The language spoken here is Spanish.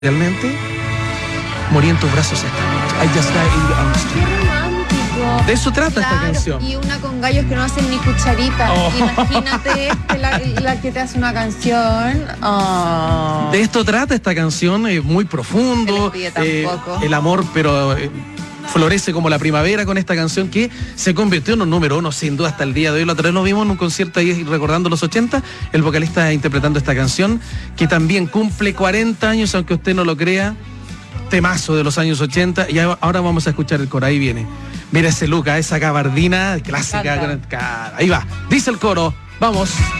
Realmente morí en tus brazos esta noche. I just died in your arms Qué romántico. De eso trata esta Claro, canción. y una con gallos que no hacen ni cucharita. Oh. Imagínate la que te hace una canción. Oh. De esto trata esta canción, muy profundo. Se les pide tampoco. El amor, pero florece como la primavera con esta canción que se convirtió en un número uno sin duda hasta el día de hoy. La otra vez lo vimos en un concierto ahí recordando los 80, el vocalista interpretando esta canción que también cumple 40 años, aunque usted no lo crea. Temazo de los años 80 y ahora vamos a escuchar el coro. Ahí viene. Mira ese look, esa gabardina clásica. Ahí va, dice el coro. Vamos.